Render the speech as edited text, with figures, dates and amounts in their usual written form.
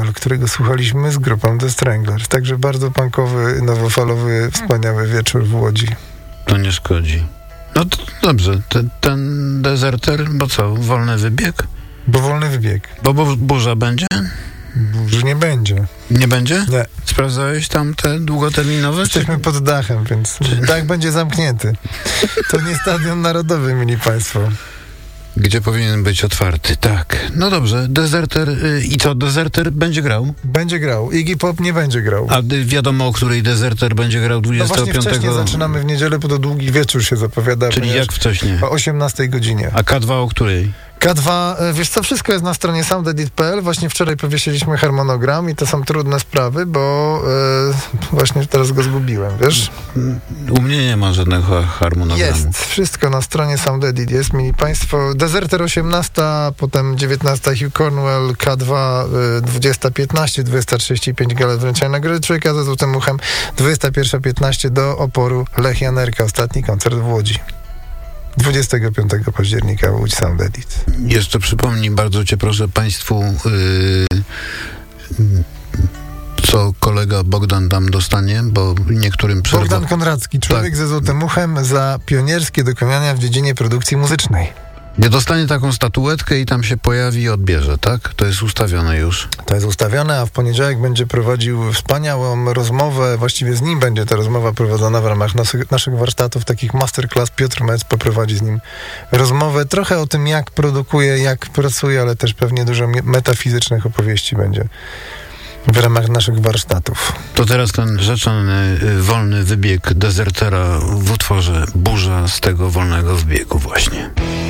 Cowell, którego słuchaliśmy z grupą The Stranglers. Także bardzo punkowy, nowofalowy, wspaniały wieczór w Łodzi. To nie szkodzi. No to dobrze, ten Deserter, bo co, wolny wybieg? Bo wolny wybieg. Bo burza będzie? Burzy nie będzie. Nie będzie? Nie. Sprawdzałeś tam te długoterminowe? Jesteśmy pod dachem, więc dach będzie zamknięty. To nie Stadion Narodowy, mili państwo. Gdzie powinien być otwarty, tak. No dobrze, Deserter i co, Deserter będzie grał? Będzie grał. Iggy Pop nie będzie grał. A wiadomo, o której Deserter będzie grał 25? No właśnie wcześniej zaczynamy w niedzielę, bo to długi wieczór się zapowiada. Czyli jak wcześniej? O 18 godzinie. A K2 o której? K2, wiesz co, wszystko jest na stronie soundedit.pl. Właśnie wczoraj powiesiliśmy harmonogram i to są trudne sprawy, bo właśnie teraz go zgubiłem, wiesz? U mnie nie ma żadnego harmonogramu. Jest, wszystko na stronie Soundedit jest, mili państwo. Deserter 18, potem 19 Hugh Cornwell, K2 20:15, 20:35 gala wręczenia nagrody Człowieka ze złotym uchem, 21:15 do Oporu Lech Janerka, ostatni koncert w Łodzi. 25 października Łódź Soundedit. Jeszcze przypomnij, bardzo cię proszę państwu, co kolega Bogdan tam dostanie, bo niektórym przerwa. Bogdan Konradzki, człowiek ze złotym uchem za pionierskie dokonania w dziedzinie produkcji muzycznej. Nie dostanie taką statuetkę i tam się pojawi i odbierze, tak? To jest ustawione już. To jest ustawione, a w poniedziałek będzie prowadził wspaniałą rozmowę, właściwie z nim będzie ta rozmowa prowadzona w ramach naszych warsztatów, takich masterclass. Piotr Mec poprowadzi z nim rozmowę trochę o tym, jak produkuje, jak pracuje, ale też pewnie dużo metafizycznych opowieści będzie w ramach naszych warsztatów. To teraz ten rzeczony wolny wybieg Desertera w utworze Burza z tego wolnego wybiegu właśnie.